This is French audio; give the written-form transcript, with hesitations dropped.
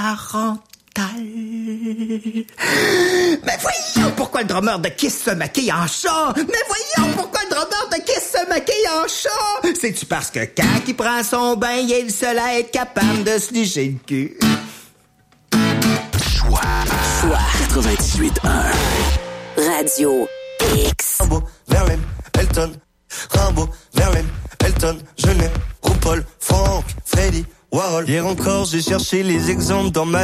Mais voyons pourquoi le drummer de Kiss se maquille en chat. Mais voyons pourquoi le drummer de Kiss se maquille en chat. C'est-tu parce que quand il prend son bain, il est le seul à être capable de se licher le cul? Choix 98.1 Radio X. Rambo, Verlaine, Elton. Rambo, Verlaine, Elton. Genet, RuPaul, Franck, Freddy, Warhol. Hier encore, j'ai cherché les exemples dans ma